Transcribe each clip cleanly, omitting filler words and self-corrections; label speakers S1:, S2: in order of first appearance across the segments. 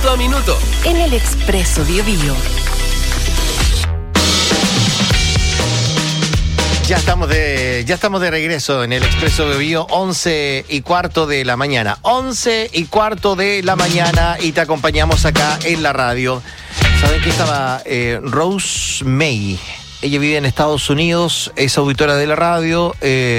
S1: minuto a minuto.
S2: En el Expreso Biobío.
S3: Ya estamos de regreso en el Expreso Biobío, 11:15 de la mañana. 11:15 de la mañana y te acompañamos acá en la radio. ¿Saben que estaba Rose May? Ella vive en Estados Unidos, es auditora de la radio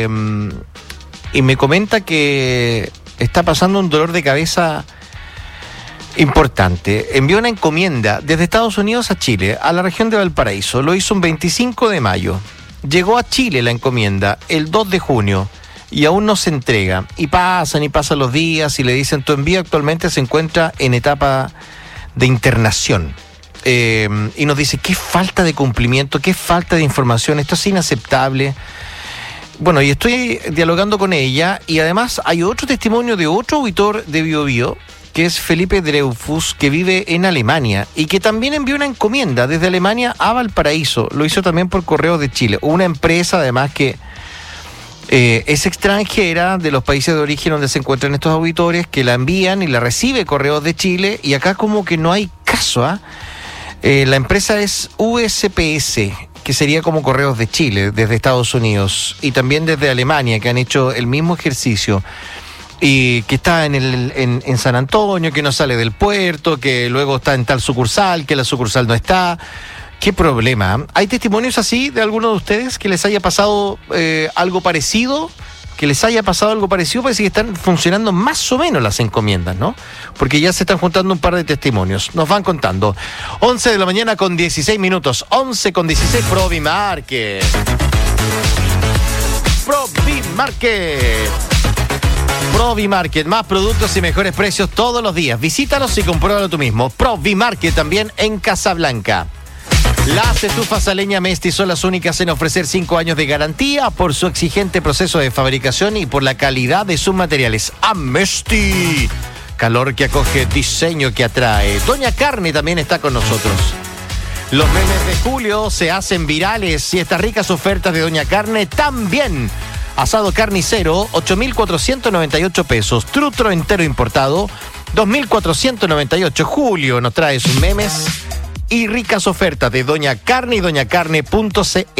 S3: y me comenta que está pasando un dolor de cabeza importante. Envió una encomienda desde Estados Unidos a Chile, a la región de Valparaíso. Lo hizo un 25 de mayo. Llegó a Chile la encomienda el 2 de junio y aún no se entrega. Y pasan los días y le dicen, tu envío actualmente se encuentra en etapa de internación. Y nos dice, qué falta de cumplimiento, qué falta de información, esto es inaceptable. Bueno, y estoy dialogando con ella y además hay otro testimonio de otro auditor de Biobío, que es Felipe Dreyfus, que vive en Alemania y que también envió una encomienda desde Alemania a Valparaíso. Lo hizo también por Correos de Chile. Una empresa, además, que es extranjera de los países de origen donde se encuentran estos auditores, que la envían y la recibe Correos de Chile, y acá como que no hay caso, ¿ah? La empresa es USPS, que sería como Correos de Chile, desde Estados Unidos, y también desde Alemania, que han hecho el mismo ejercicio. Y que está en San Antonio, que no sale del puerto, que luego está en tal sucursal, que la sucursal no está. ¿Qué problema? ¿Hay testimonios así de alguno de ustedes que les haya pasado algo parecido? Que les haya pasado algo parecido, parece que están funcionando más o menos las encomiendas, ¿no? Porque ya se están juntando un par de testimonios. Nos van contando. 11 de la mañana con 16 minutos. 11:16, Provimarket. Provimarket, más productos y mejores precios todos los días. Visítalos y compruébalo tú mismo. Provimarket también en Casablanca. Las estufas a leña Mesti son las únicas en ofrecer 5 años de garantía por su exigente proceso de fabricación y por la calidad de sus materiales. Mesti, calor que acoge, diseño que atrae. Doña Carne también está con nosotros. Los memes de julio se hacen virales y estas ricas ofertas de Doña Carne también. Asado carnicero, 8.498 pesos. Trutro entero importado, 2.498. Julio nos trae sus memes y ricas ofertas de Doña Carne y doñacarne.cl.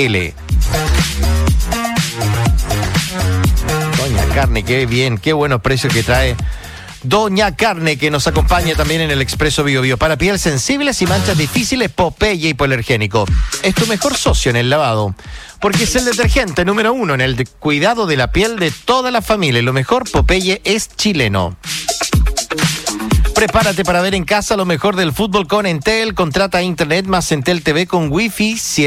S3: Doña Carne, qué bien, qué buenos precios que trae Doña Carne, que nos acompaña también en el Expreso Biobío. Para pieles sensibles y manchas difíciles, Popeye Hipoalergénico. Es tu mejor socio en el lavado, porque es el detergente número 1 en el cuidado de la piel de toda la familia. Lo mejor, Popeye es chileno. Prepárate para ver en casa lo mejor del fútbol con Entel. Contrata internet más Entel TV con Wi-Fi